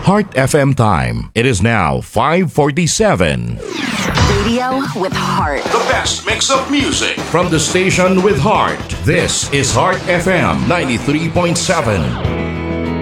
Heart FM time. It is now 5:47. Radio with heart. The best mix of music from the station with heart. This is Heart FM 93.7.